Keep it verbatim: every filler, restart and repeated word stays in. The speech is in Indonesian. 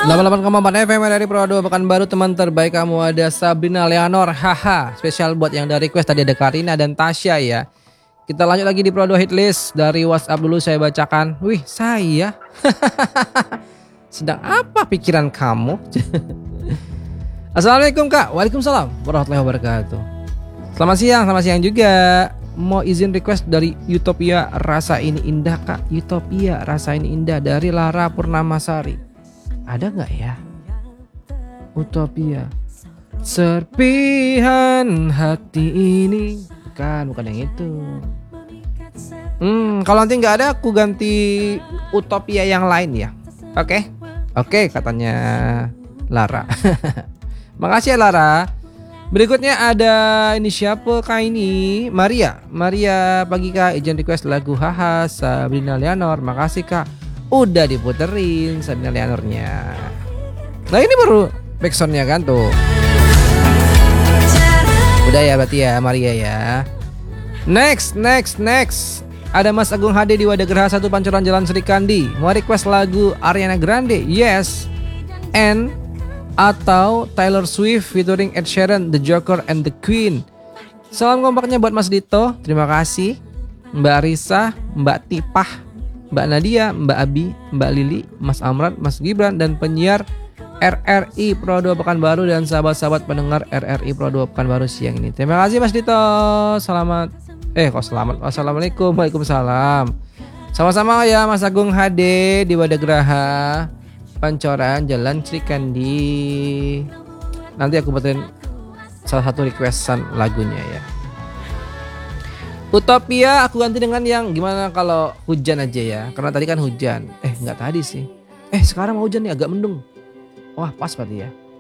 delapan puluh delapan koma empat F M dari Pro dua Pekanbaru. Teman terbaik kamu ada Sabrina Leonor. Haha, spesial buat yang dari request tadi ada Karina dan Tasya ya. Kita lanjut lagi di Pro dua hit list. Dari WhatsApp dulu saya bacakan. Wih, saya sedang apa pikiran kamu? Assalamualaikum Kak. Waalaikumsalam warahmatullahi wabarakatuh. Selamat siang, selamat siang juga. Mau izin request dari Utopia Rasa Ini Indah Kak. Utopia Rasa Ini Indah dari Lara Purnamasari. Ada gak ya? Utopia Serpihan hati ini. Bukan, bukan yang itu. Hmm, kalau nanti gak ada aku ganti Utopia yang lain ya. Oke, oke katanya Lara. Makasih ya Lara. Berikutnya ada ini siapa kak ini? Maria. Maria pagi kak, izin request lagu Haha Sabrina Leonor. Makasih kak. Udah diputerin Sabrina Leonornya. Nah ini baru backsoundnya kan tuh. Udah ya berarti ya Maria ya. Next, next, next. Ada Mas Agung H D di Wadagraha satu Pancoran Jalan Serikandi. Mau request lagu Ariana Grande. Yes. And atau Taylor Swift featuring Ed Sheeran, The Joker and the Queen. Salam kompaknya buat Mas Dito. Terima kasih Mbak Risa, Mbak Tipah, Mbak Nadia, Mbak Abi, Mbak Lili, Mas Amran, Mas Gibran, dan penyiar R R I Pro dua Pekanbaru dan sahabat-sahabat pendengar R R I Pro dua Pekanbaru siang ini. Terima kasih Mas Dito. Selamat Eh kok selamat. Wassalamualaikum. Waalaikumsalam. Sama-sama ya Mas Agung H D di Wadagraha Pancoran Jalan Serikandi. Nanti aku buatin salah satu requestan lagunya ya. Utopia aku ganti dengan yang gimana kalau hujan aja ya. Karena tadi kan hujan. Eh nggak tadi sih. Eh sekarang mau hujan nih agak mendung. Wah pas berarti ya.